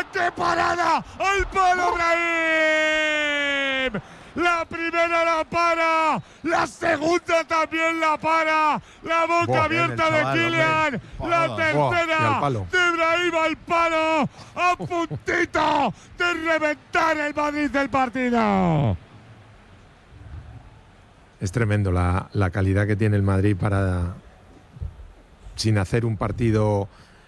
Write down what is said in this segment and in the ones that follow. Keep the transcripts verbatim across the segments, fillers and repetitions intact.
¡Qué parada! ¡Al palo Brahim! La primera la para, la segunda también la para, la boca Boa, abierta de Kylian, la tercera Boa, de Brahim al palo, a puntito de reventar el Madrid del partido. Es tremendo la, la calidad que tiene el Madrid para, sin hacer un partido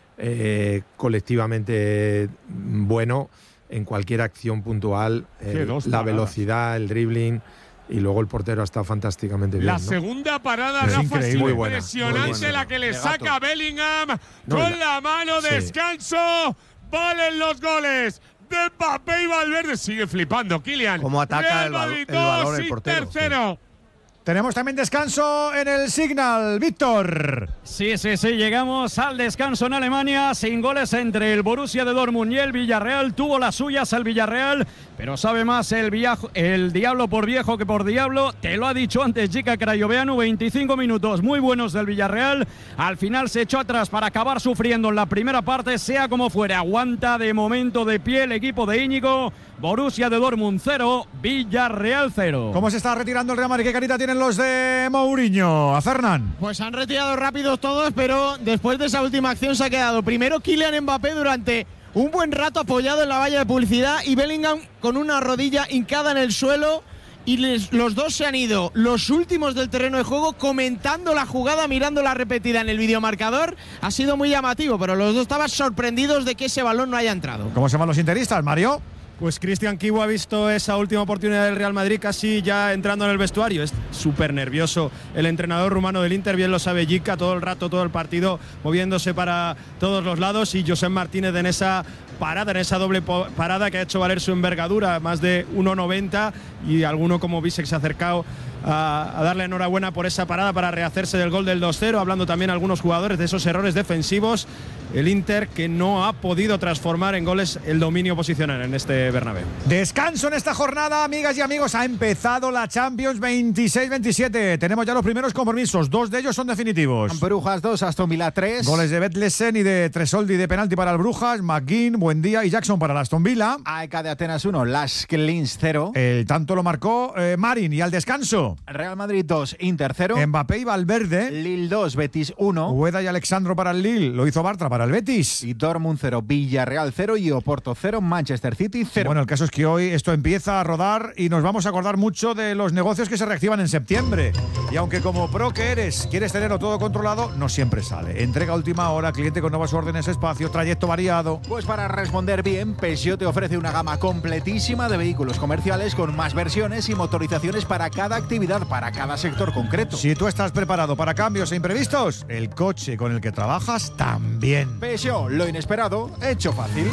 eh, colectivamente bueno, en cualquier acción puntual, eh, sí, la velocidad, el dribbling, y luego el portero ha estado fantásticamente bien. La ¿no? segunda parada, Rafa, es increíble, muy buena, impresionante, muy buena. La que le saca Bellingham no, con la, la mano, sí. Descanso, valen los goles de Mbappé y Valverde. Sigue flipando Kylian. Cómo ataca el, el valor el portero. Tercero. Sí. Tenemos también descanso en el Signal, Víctor. Sí, sí, sí, llegamos al descanso en Alemania, sin goles entre el Borussia de Dortmund y el Villarreal. Tuvo las suyas el Villarreal, pero sabe más el, viajo, el diablo por viejo que por diablo. Te lo ha dicho antes Jika Crayoveanu, veinticinco minutos muy buenos del Villarreal. Al final se echó atrás para acabar sufriendo en la primera parte, sea como fuera. Aguanta de momento de pie el equipo de Íñigo. Borussia de Dortmund cero, Villarreal cero. ¿Cómo se está retirando el Real Madrid? ¿Qué carita tienen los de Mourinho? A Fernán. Pues han retirado rápidos todos, pero después de esa última acción se ha quedado primero Kylian Mbappé durante un buen rato apoyado en la valla de publicidad y Bellingham con una rodilla hincada en el suelo, y les, los dos se han ido los últimos del terreno de juego comentando la jugada, mirando la repetida en el videomarcador. Ha sido muy llamativo, pero los dos estaban sorprendidos de que ese balón no haya entrado. ¿Cómo se llaman los interistas, Mario? Pues Cristian Kiwu ha visto esa última oportunidad del Real Madrid casi ya entrando en el vestuario. Es súper nervioso el entrenador rumano del Inter, bien lo sabe Jika, todo el rato, todo el partido moviéndose para todos los lados, y Josep Martínez en esa parada, en esa doble parada que ha hecho valer su envergadura, más de uno noventa, y alguno como Bisek se ha acercado a, a darle enhorabuena por esa parada para rehacerse del gol del dos cero, hablando también algunos jugadores de esos errores defensivos. El Inter que no ha podido transformar en goles el dominio posicional en este Bernabéu. Descanso en esta jornada, amigas y amigos. Ha empezado la Champions veintiséis veintisiete. Tenemos ya los primeros compromisos. Dos de ellos son definitivos. Brujas dos, Aston Villa tres. Goles de Betlesen y de Tresoldi de penalti para el Brujas. McGinn, Buendía y Jackson para el Aston Villa. A E K de Atenas uno, Las Klins cero. El tanto lo marcó eh, Marin. Y al descanso, Real Madrid dos, Inter cero. Mbappé y Valverde. Lille dos, Betis uno. Ueda y Alexandro para el Lille. Lo hizo Bartra para el Betis. Y Dortmund cero, Villarreal cero y Oporto cero, Manchester City cero. Bueno, el caso es que hoy esto empieza a rodar y nos vamos a acordar mucho de los negocios que se reactivan en septiembre. Y aunque como pro que eres, quieres tenerlo todo controlado, no siempre sale. Entrega a última hora, cliente con nuevas órdenes, espacio, trayecto variado. Pues para responder bien, Peugeot te ofrece una gama completísima de vehículos comerciales con más versiones y motorizaciones para cada actividad, para cada sector concreto. Si tú estás preparado para cambios e imprevistos, el coche con el que trabajas también. Peugeot, lo inesperado, hecho fácil.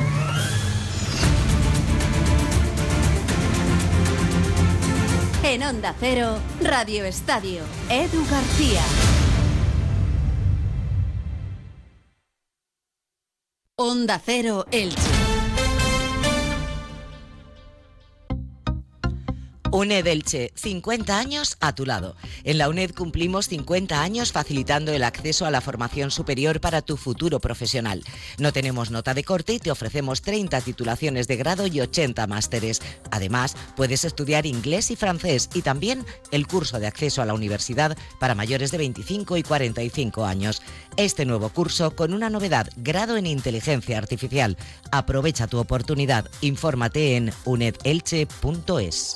En Onda Cero, Radio Estadio, Edu García. Onda Cero, Elche. UNED Elche, cincuenta años a tu lado. En la UNED cumplimos cincuenta años facilitando el acceso a la formación superior para tu futuro profesional. No tenemos nota de corte y te ofrecemos treinta titulaciones de grado y ochenta másteres. Además, puedes estudiar inglés y francés y también el curso de acceso a la universidad para mayores de veinticinco y cuarenta y cinco años. Este nuevo curso con una novedad, grado en inteligencia artificial. Aprovecha tu oportunidad. Infórmate en uned elche punto es.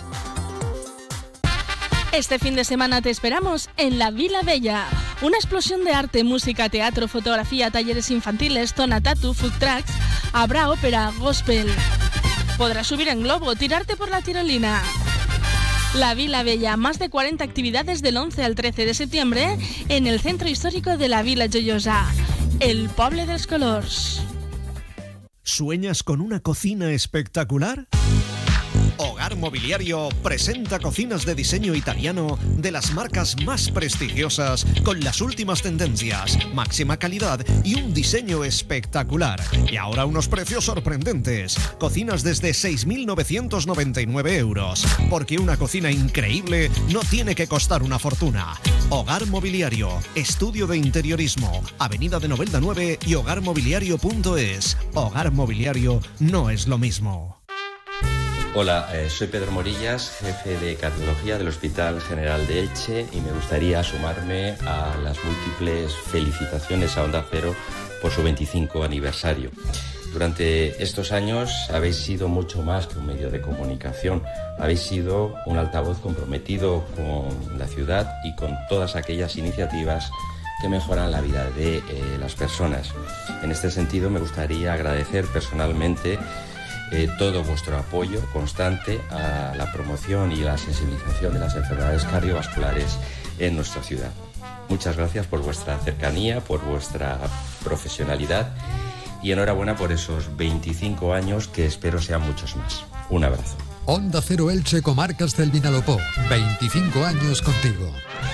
Este fin de semana te esperamos en la Vila Bella. Una explosión de arte, música, teatro, fotografía, talleres infantiles, zona tatu, food trucks. Habrá ópera, gospel. Podrás subir en globo, tirarte por la tirolina. La Vila Bella, más de cuarenta actividades del once al trece de septiembre en el centro histórico de la Vila Joiosa, el Poble dels Colors. ¿Sueñas con una cocina espectacular? Hogar Hogar Mobiliario presenta cocinas de diseño italiano de las marcas más prestigiosas con las últimas tendencias, máxima calidad y un diseño espectacular. Y ahora unos precios sorprendentes. Cocinas desde seis mil novecientos noventa y nueve euros. Porque una cocina increíble no tiene que costar una fortuna. Hogar Mobiliario, estudio de interiorismo, Avenida de Novelda nueve y hogar mobiliario punto es. Hogar Mobiliario no es lo mismo. Hola, eh, soy Pedro Morillas, jefe de cardiología del Hospital General de Elche, y me gustaría sumarme a las múltiples felicitaciones a Onda Cero por su veinticinco aniversario. Durante estos años habéis sido mucho más que un medio de comunicación. Habéis sido un altavoz comprometido con la ciudad y con todas aquellas iniciativas que mejoran la vida de eh, las personas. En este sentido, me gustaría agradecer personalmente eh, todo vuestro apoyo constante a la promoción y la sensibilización de las enfermedades cardiovasculares en nuestra ciudad. Muchas gracias por vuestra cercanía, por vuestra profesionalidad y enhorabuena por esos veinticinco años que espero sean muchos más. Un abrazo. Onda Cero Elche, Comarcas del Vinalopó. veinticinco años contigo.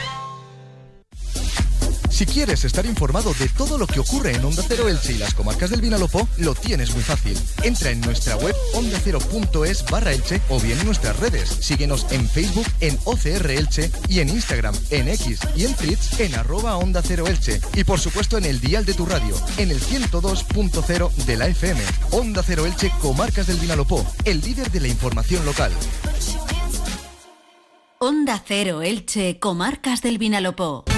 Si quieres estar informado de todo lo que ocurre en Onda Cero Elche y las comarcas del Vinalopó, lo tienes muy fácil. Entra en nuestra web onda cero punto es barra Elche o bien en nuestras redes. Síguenos en Facebook en O C R Elche y en Instagram, en X y en Threads en arroba Onda Cero Elche. Y por supuesto en el dial de tu radio, en el ciento dos punto cero de la F M. Onda Cero Elche, comarcas del Vinalopó, el líder de la información local. Onda Cero Elche, comarcas del Vinalopó.